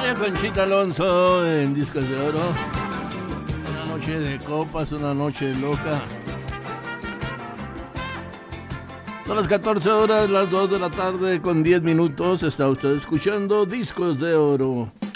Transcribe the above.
María Conchita Alonso en Discos de Oro. Una noche de copas, una noche loca. Son las 14 horas, las 2 de la tarde con 10 minutos. Está usted escuchando Discos de Oro.